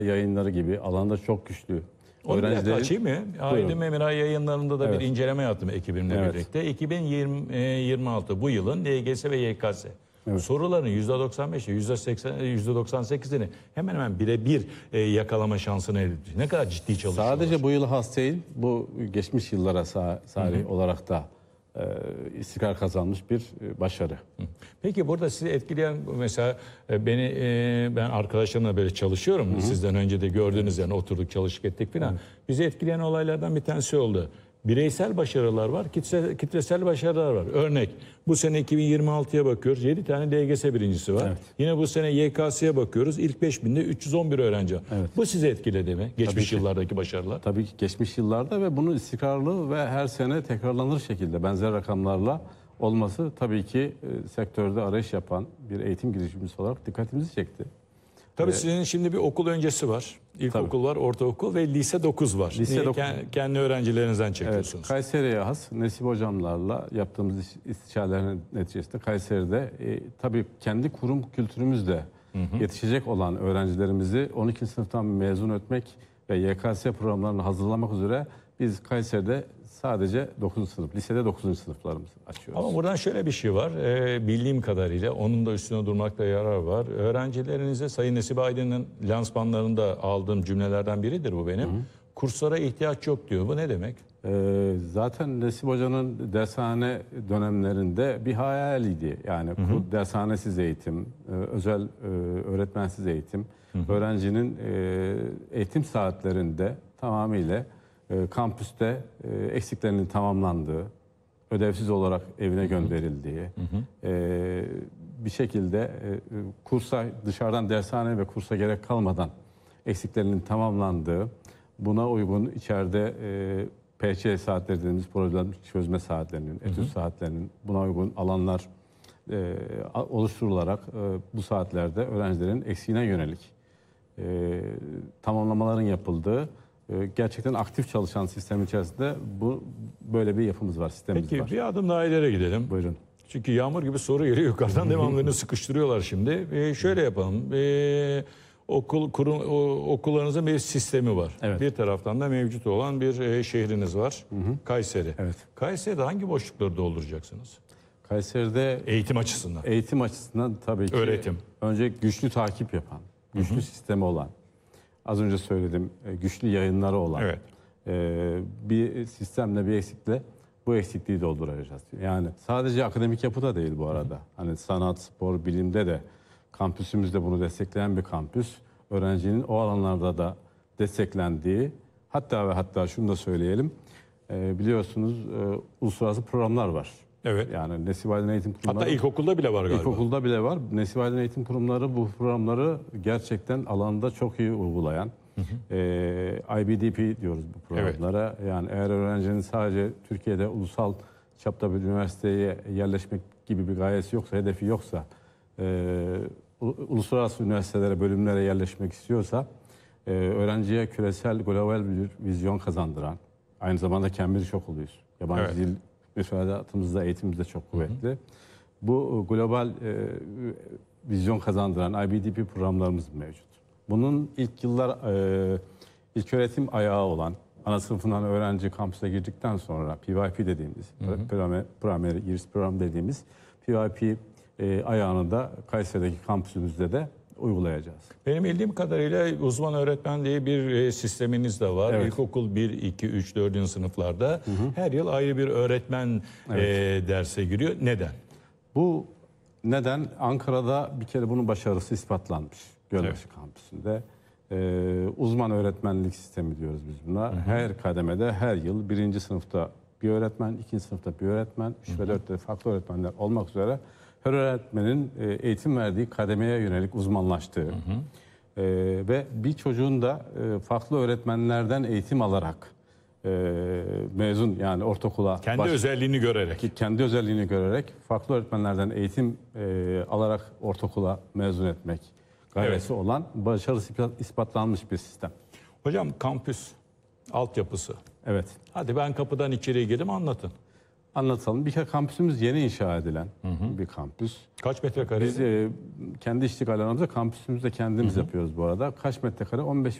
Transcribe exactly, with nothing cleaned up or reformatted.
yayınları gibi alanda çok güçlü Onu bir dakika öğrencilerin... açayım mı? Aydın Emiray yayınlarında da Evet. bir inceleme yaptım ekibimle Evet. birlikte. iki bin yirmi altı bu yılın L G S ve Y K S. Evet. Soruların yüzde doksan beşi, yüzde seksen, yüzde doksan sekizini hemen hemen birebir e, yakalama şansını elde ediyor. Ne kadar ciddi çalışıyorlar. Sadece bu yıl has değil, bu geçmiş yıllara sahip olarak da e, istikrar kazanmış bir e, başarı. Peki burada sizi etkileyen mesela e, beni e, ben arkadaşlarımla böyle çalışıyorum. Hı hı. Sizden önce de gördünüz yani oturduk çalıştık ettik falan. Hı. Bizi etkileyen olaylardan bir tanesi oldu. Bireysel başarılar var, kitle, kitlesel başarılar var. Örnek bu sene iki bin yirmi altıya bakıyoruz. yedi tane L G S birincisi var. Evet. Yine bu sene Y K S'ye bakıyoruz. İlk beş binde üç yüz on bir öğrenci var. Evet. Bu sizi etkiledi mi? Geçmiş Tabii yıllardaki başarılar. Tabii ki geçmiş yıllarda ve bunun istikrarlı ve her sene tekrarlanır şekilde benzer rakamlarla olması tabii ki e, sektörde arayış yapan bir eğitim girişimcisi olarak dikkatimizi çekti. Tabii ee, sizin şimdi bir okul öncesi var. İlkokul var, ortaokul ve lise dokuz var. Lise dokuz. Kendi öğrencilerinizden çekiyorsunuz. Evet, Kayseri'ye has Nesip hocamlarla yaptığımız istişarelerin neticesinde Kayseri'de e, tabii kendi kurum kültürümüzle hı hı. yetişecek olan öğrencilerimizi on ikinci sınıftan mezun etmek ve Y K S programlarını hazırlamak üzere biz Kayseri'de sadece dokuzuncu sınıf, lisede dokuzuncu sınıflarımızı açıyoruz. Ama buradan şöyle bir şey var. Ee, bildiğim kadarıyla onun da üstüne durmakta yarar var. Öğrencilerinize Sayın Nesibe Aydın'ın lansmanlarında aldığım cümlelerden biridir bu benim. Hı hı. Kurslara ihtiyaç yok diyor. Bu ne demek? Ee, zaten Nesip Hoca'nın dershane dönemlerinde bir hayaliydi. Yani hı hı. dershanesiz eğitim, özel öğretmensiz eğitim, hı hı. öğrencinin eğitim saatlerinde tamamıyla kampüste eksiklerinin tamamlandığı, ödevsiz olarak evine gönderildiği, hı hı. bir şekilde kursa dışarıdan dershane ve kursa gerek kalmadan eksiklerinin tamamlandığı, buna uygun içeride P Ç saatleri dediğimiz problem çözme saatlerinin, etüt hı hı. saatlerinin buna uygun alanlar oluşturularak bu saatlerde öğrencilerin eksiğine yönelik tamamlamaların yapıldığı, gerçekten aktif çalışan sistem içerisinde bu böyle bir yapımız var, sistemimiz Peki, var. Peki bir adım daha ileri gidelim. Buyurun. Çünkü yağmur gibi soru geliyor yukarıdan, devamlarını sıkıştırıyorlar şimdi. Ee, şöyle yapalım. Ee, okul kurum o, okullarınızın bir sistemi var. Evet. Bir taraftan da mevcut olan bir e, şehriniz var. Hı hı. Kayseri. Evet. Kayseri'de hangi boşlukları dolduracaksınız? Kayseri'de eğitim açısından. Eğitim açısından tabii ki öğretim. Önce güçlü takip yapan, güçlü hı hı. sistemi olan, az önce söyledim, güçlü yayınları olan evet. e, bir sistemle, bir eksikle bu eksikliği dolduracağız. Yani sadece akademik yapıda değil bu arada. Hı hı. Hani sanat, spor, bilimde de kampüsümüzde bunu destekleyen bir kampüs. Öğrencinin o alanlarda da desteklendiği, hatta ve hatta şunu da söyleyelim, e, biliyorsunuz e, uluslararası programlar var. Evet. Yani Nesibe Aydın Eğitim Kurumları. Hatta ilkokulda bile var galiba. İlkokulda bile var. Nesibe Aydın Eğitim Kurumları bu programları gerçekten alanda çok iyi uygulayan. Hı hı. E, I B D P diyoruz bu programlara. Evet. Yani eğer öğrencinin sadece Türkiye'de ulusal çapta bir üniversiteye yerleşmek gibi bir gayesi yoksa, hedefi yoksa, e, uluslararası üniversitelere, bölümlere yerleşmek istiyorsa, e, öğrenciye küresel, global bir vizyon kazandıran, aynı zamanda Cambridge okuluyuz. Yabancı evet. dil müfredatımızda, eğitimimizde çok kuvvetli. Hı hı. Bu global e, vizyon kazandıran I B D P programlarımız mevcut. Bunun ilk yıllar e, ilk öğretim ayağı olan, ana sınıfından öğrenci kampüse girdikten sonra P Y P dediğimiz, primary giriş program dediğimiz P Y P e, ayağını da Kayseri'deki kampüsümüzde de uygulayacağız. Benim bildiğim kadarıyla uzman öğretmen diye bir e, sisteminiz de var. Evet. İlkokul bir, iki, üç, dördüncü sınıflarda hı hı. her yıl ayrı bir öğretmen evet. e, derse giriyor. Neden? Bu neden? Ankara'da bir kere bunun başarısı ispatlanmış. Gölbaşı evet. kampüsünde. Ee, uzman öğretmenlik sistemi diyoruz biz buna. Hı hı. Her kademede her yıl birinci sınıfta bir öğretmen, ikinci sınıfta bir öğretmen, üç ve dörtte farklı öğretmenler olmak üzere her öğretmenin eğitim verdiği kademeye yönelik uzmanlaştığı hı hı. E, ve bir çocuğun da e, farklı öğretmenlerden eğitim alarak e, mezun, yani ortaokula kendi baş, özelliğini görerek kendi özelliğini görerek farklı öğretmenlerden eğitim e, alarak ortaokula mezun etmek gayesi evet. olan başarısı ispatlanmış bir sistem. Hocam kampüs altyapısı. Evet. Hadi ben kapıdan içeriye girdim, anlatın. anlatalım. Bir kere kampüsümüz yeni inşa edilen bir kampüs. Kaç metrekare? Biz e, kendi iştik alanımızda kampüsümüzde kendimiz yapıyoruz bu arada. Kaç metrekare? on beş